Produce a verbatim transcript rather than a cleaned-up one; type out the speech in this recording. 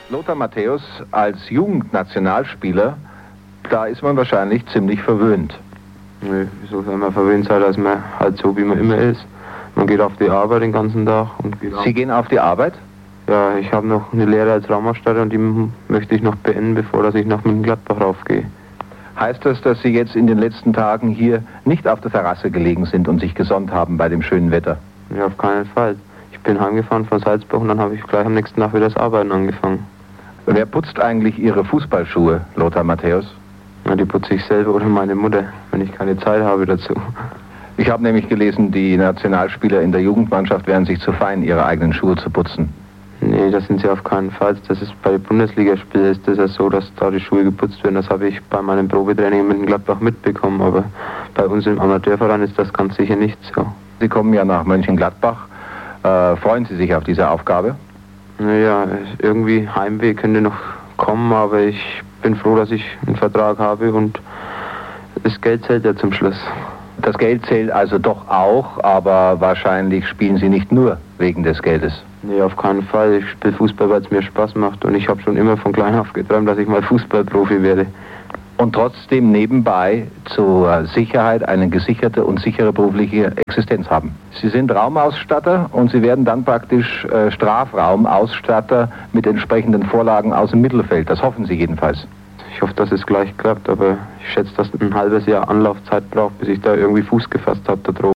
Lothar Matthäus als Jugendnationalspieler, da ist man wahrscheinlich ziemlich verwöhnt. Nee, wieso soll man verwöhnt sein, dass man halt so wie man immer ist. Man geht auf die Arbeit den ganzen Tag. Und geht Sie gehen auf die Arbeit? Ja, ich habe noch eine Lehre als Raumausstatter und die möchte ich noch beenden, bevor dass ich nach Mönchengladbach raufgehe. Heißt das, dass Sie jetzt in den letzten Tagen hier nicht auf der Terrasse gelegen sind und sich gesonnt haben bei dem schönen Wetter? Ja, auf keinen Fall. Ich bin heimgefahren von Salzburg und dann habe ich gleich am nächsten Tag wieder das Arbeiten angefangen. Wer putzt eigentlich Ihre Fußballschuhe, Lothar Matthäus? Na, die putze ich selber oder meine Mutter, wenn ich keine Zeit habe dazu. Ich habe nämlich gelesen, die Nationalspieler in der Jugendmannschaft wären sich zu fein, ihre eigenen Schuhe zu putzen. Nee, das sind sie auf keinen Fall. Das ist bei Bundesligaspielen ist das ja so, dass da die Schuhe geputzt werden. Das habe ich bei meinem Probetraining mit Gladbach mitbekommen, aber bei uns im Amateurverein ist das ganz sicher nicht so. Sie kommen ja nach Mönchengladbach. Äh, freuen Sie sich auf diese Aufgabe? Naja, irgendwie Heimweh könnte noch kommen, aber ich bin froh, dass ich einen Vertrag habe und das Geld zählt ja zum Schluss. Das Geld zählt also doch auch, aber wahrscheinlich spielen Sie nicht nur wegen des Geldes. Nee, auf keinen Fall. Ich spiele Fußball, weil es mir Spaß macht und ich habe schon immer von klein auf geträumt, dass ich mal Fußballprofi werde. Und trotzdem nebenbei zur Sicherheit eine gesicherte und sichere berufliche Existenz haben. Sie sind Raumausstatter und Sie werden dann praktisch äh, Strafraumausstatter mit entsprechenden Vorlagen aus dem Mittelfeld. Das hoffen Sie jedenfalls. Ich hoffe, dass es gleich klappt, aber ich schätze, dass ein halbes Jahr Anlaufzeit braucht, bis ich da irgendwie Fuß gefasst habe da droben.